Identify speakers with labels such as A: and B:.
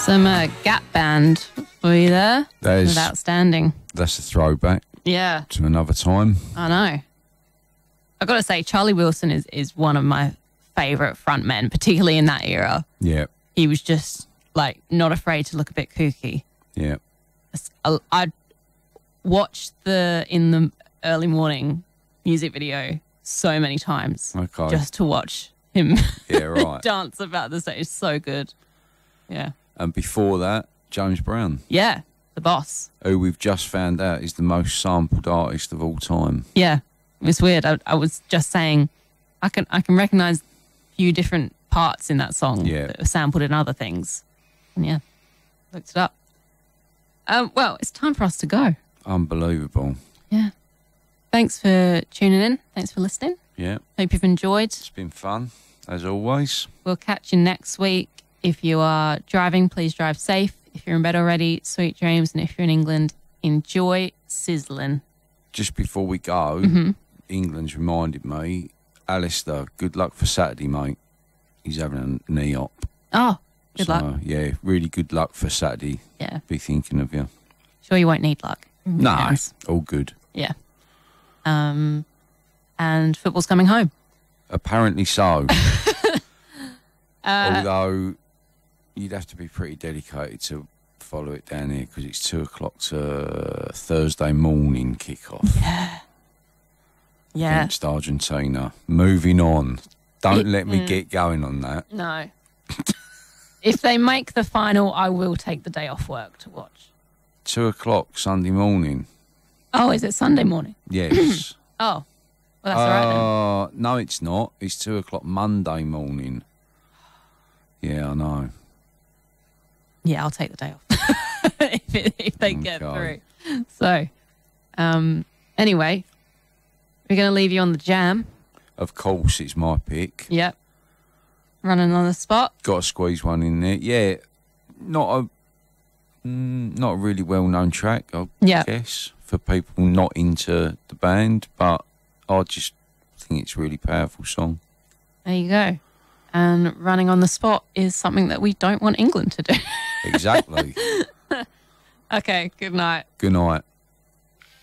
A: Some Gap Band for you there.
B: That's
A: outstanding.
B: That's a throwback.
A: Yeah.
B: To another time.
A: I know. I've got to say, Charlie Wilson is one of my favourite frontmen, particularly in that era.
B: Yeah.
A: He was just, like, not afraid to look a bit kooky.
B: Yeah.
A: I'd watched the In the Early Morning music video so many times.
B: Okay.
A: Just to watch him
B: right.
A: dance about the stage. It's so good. Yeah.
B: And before that, James Brown.
A: Yeah, the boss.
B: Who we've just found out is the most sampled artist of all time.
A: Yeah, it's weird. I was just saying, I can recognise a few different parts in that song that are sampled in other things. And yeah, looked it up. Well, it's time for us to go.
B: Unbelievable.
A: Yeah. Thanks for tuning in. Thanks for listening.
B: Yeah.
A: Hope you've enjoyed.
B: It's been fun, as always.
A: We'll catch you next week. If you are driving, please drive safe. If you're in bed already, sweet dreams. And if you're in England, enjoy sizzling.
B: Just before we go, England's reminded me, Alistair, good luck for Saturday, mate. He's having a knee op.
A: Oh, good luck.
B: Yeah, really good luck for Saturday.
A: Yeah.
B: Be thinking of you.
A: Sure you won't need luck.
B: No, all good.
A: Yeah. And football's coming home.
B: Apparently so. Although you'd have to be pretty dedicated to follow it down here because it's 2 o'clock to Thursday morning kickoff.
A: Yeah.
B: Against Argentina. Moving on. Don't let me get going on that.
A: No. If they make the final, I will take the day off work to watch.
B: 2 o'clock Sunday morning.
A: Oh, is it Sunday morning?
B: Yes.
A: Oh, well, that's all right then.
B: No, it's not. It's 2 o'clock Monday morning. Yeah, I know.
A: Yeah, I'll take the day off if they get through. So, anyway, we're going to leave you on the jam.
B: Of course, it's my pick.
A: Yep. Running on the spot.
B: Got to squeeze one in there. Yeah, not a really well-known track, I guess, for people not into the band, but I just think it's a really powerful song.
A: There you go. And running on the spot is something that we don't want England to do.
B: Exactly.
A: Okay, good night.
B: Good night.